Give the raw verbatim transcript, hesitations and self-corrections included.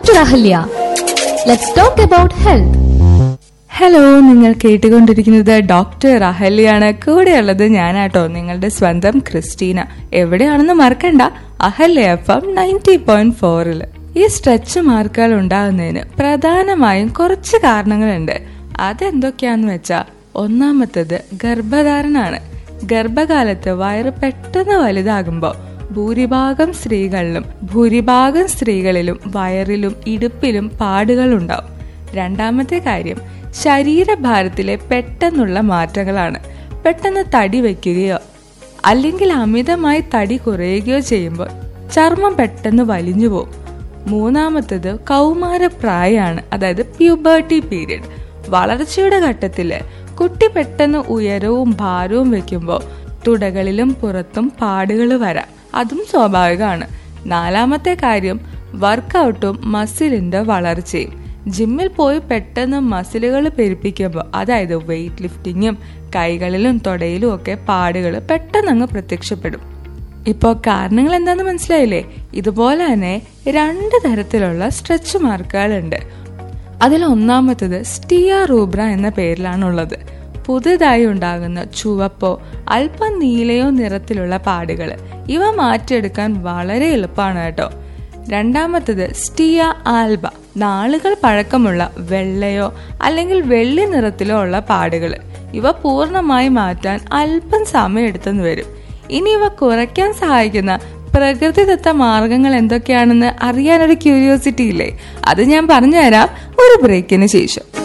Doctor Ahalya. Let's talk about health. Hello, നിങ്ങൾ കേട്ടുകൊണ്ടിരിക്കുന്നത് doctor അഹല്യാണ്. കൂടെയുള്ളത് ഞാനാട്ടോ, നിങ്ങളുടെ സ്വന്തം ക്രിസ്റ്റീന. എവിടെയാണെന്ന് മറക്കണ്ട, Ahalya F M ninety point ഫോറില്. ഈ സ്ട്രെച്ച് മാർക്കുകൾ ഉണ്ടാകുന്നതിന് പ്രധാനമായും കുറച്ച് കാരണങ്ങളുണ്ട്. അതെന്തൊക്കെയാന്ന് വെച്ചാ, ഒന്നാമത്തത് ഗർഭധാരണമാണ്. ഗർഭകാലത്ത് വയറ് പെട്ടെന്ന് വലുതാകുമ്പോൾ ഭൂരിഭാഗം സ്ത്രീകളിലും ഭൂരിഭാഗം സ്ത്രീകളിലും വയറിലും ഇടുപ്പിലും പാടുകൾ ഉണ്ടാവും. രണ്ടാമത്തെ കാര്യം ശരീരഭാരത്തിലെ പെട്ടെന്നുള്ള മാറ്റങ്ങളാണ്. പെട്ടെന്ന് തടി വയ്ക്കുകയോ അല്ലെങ്കിൽ അമിതമായി തടി കുറയുകയോ ചെയ്യുമ്പോൾ ചർമ്മം പെട്ടെന്ന് വലിഞ്ഞു പോകും. മൂന്നാമത്തത് കൗമാരപ്രായമാണ്, അതായത് പ്യൂബർട്ടി പീരീഡ്. വളർച്ചയുടെ ഘട്ടത്തില് കുട്ടി പെട്ടെന്ന് ഉയരവും ഭാരവും വെക്കുമ്പോൾ തുടകളിലും പുറത്തും പാടുകൾ വരാം. അതും സ്വാഭാവികമാണ്. നാലാമത്തെ കാര്യം വർക്കൗട്ടും മസിലിന്റെ വളർച്ചയും. ജിമ്മിൽ പോയി പെട്ടെന്ന് മസിലുകൾ പെരുപ്പിക്കുമ്പോൾ, അതായത് വെയിറ്റ് ലിഫ്റ്റിങ്ങും കൈകളിലും തൊടയിലും ഒക്കെ പാടുകൾ പെട്ടെന്ന് അങ്ങ് പ്രത്യക്ഷപ്പെടും. ഇപ്പോൾ കാരണങ്ങൾ എന്താണെന്ന് മനസ്സിലായില്ലേ? ഇതുപോലെ തന്നെ രണ്ട് തരത്തിലുള്ള സ്ട്രെച്ച് മാർക്കുകളുണ്ട്. അതിൽ ഒന്നാമത്തത് സ്റ്റിയ റൂബ്ര എന്ന പേരിലാണുള്ളത്. പുതുതായി ഉണ്ടാകുന്ന ചുവപ്പോ അല്പം നീലയോ നിറത്തിലുള്ള പാടുകൾ. ഇവ മാറ്റിയെടുക്കാൻ വളരെ എളുപ്പമാണ് കേട്ടോ. രണ്ടാമത്തത് സ്റ്റിയ ആൽബ, നാളുകൾ പഴക്കമുള്ള വെള്ളയോ അല്ലെങ്കിൽ വെള്ളി നിറത്തിലോ ഉള്ള പാടുകൾ. ഇവ പൂർണ്ണമായി മാറ്റാൻ അല്പം സമയം എടുത്തെന്ന് വരും. ഇനി ഇവ കുറയ്ക്കാൻ സഹായിക്കുന്ന പ്രകൃതിദത്ത മാർഗങ്ങൾ എന്തൊക്കെയാണെന്ന് അറിയാനൊരു ക്യൂരിയോസിറ്റി ഇല്ലേ? അത് ഞാൻ പറഞ്ഞുതരാം ഒരു ബ്രേക്കിന് ശേഷം.